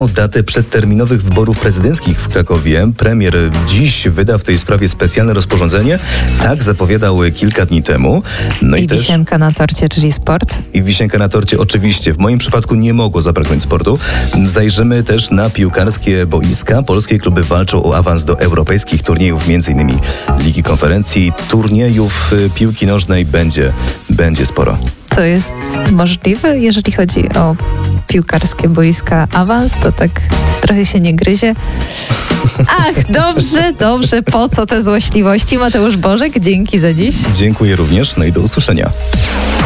Datę przedterminowych wyborów prezydenckich w Krakowie. Premier dziś wyda w tej sprawie specjalne rozporządzenie. Tak zapowiadał kilka dni temu. No I wisienka na torcie, czyli sport. I wisienka na torcie oczywiście. W moim przypadku nie mogło zabraknąć sportu. Zajrzymy też na piłkarskie boiska. Polskie kluby walczą o awans do europejskich turniejów, m.in. Ligi Konferencji. Turniejów piłki nożnej będzie sporo. To jest możliwe, jeżeli chodzi o piłkarskie boiska awans, to tak trochę się nie gryzie. Ach, dobrze, po co te złośliwości? Mateusz Bożek, dzięki za dziś. Dziękuję również, no i do usłyszenia.